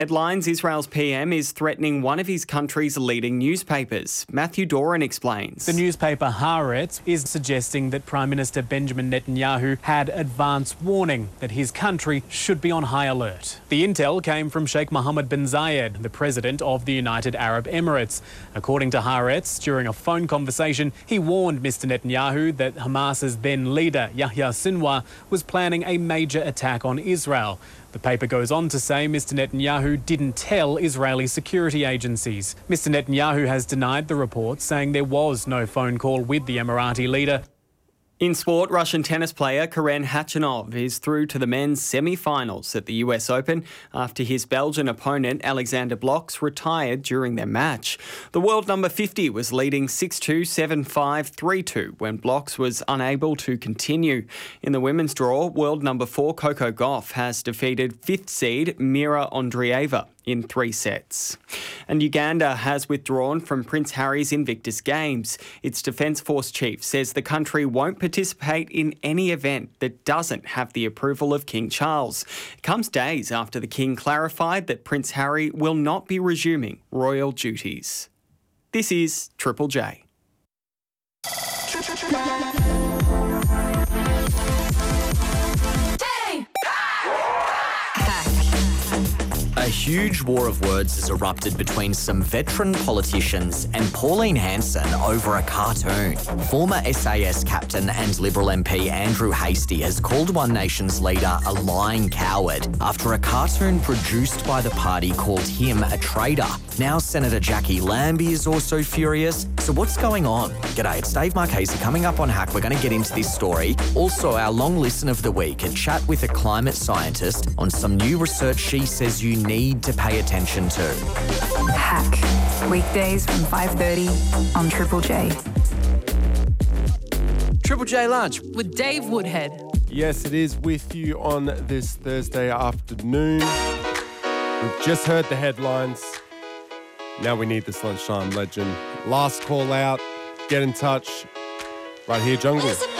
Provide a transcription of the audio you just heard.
Headlines: Israel's PM is threatening one of his country's leading newspapers. Matthew Doran explains. The newspaper Haaretz is suggesting that Prime Minister Benjamin Netanyahu had advance warning that his country should be on high alert. The intel came from Sheikh Mohammed bin Zayed, the president of the United Arab Emirates. According to Haaretz, during a phone conversation, he warned Mr. Netanyahu that Hamas's then leader, Yahya Sinwar, was planning a major attack on Israel. The paper goes on to say Mr. Netanyahu didn't tell Israeli security agencies. Mr. Netanyahu has denied the report, saying there was no phone call with the Emirati leader. In sport, Russian tennis player Karen Khachanov is through to the men's semi-finals at the US Open after his Belgian opponent Alexander Blocks retired during their match. The world number 50 was leading 6-2, 7-5, 3-2 when Blocks was unable to continue. In the women's draw, world number 4 Coco Gauff has defeated 5th seed Mira Andreeva in 3 sets. And Uganda has withdrawn from Prince Harry's Invictus Games. Its Defence Force chief says the country won't participate in any event that doesn't have the approval of King Charles. It comes days after the King clarified that Prince Harry will not be resuming royal duties. This is Triple J. A huge war of words has erupted between some veteran politicians and Pauline Hanson over a cartoon. Former SAS captain and Liberal MP Andrew Hastie has called One Nation's leader a lying coward after a cartoon produced by the party called him a traitor. Now Senator Jackie Lambie is also furious. So what's going on? G'day, it's Dave Marchese. Coming up on Hack, we're going to get into this story. Also, our long listen of the week, a chat with a climate scientist on some new research she says you need to pay attention to. Hack, weekdays from 5:30 on Triple J. Triple J Lunch with Dave Woodhead. Yes, it is with you on this Thursday afternoon. We've just heard the headlines. Now we need this lunchtime legend. Last call out. Get in touch. Right here, Jungle.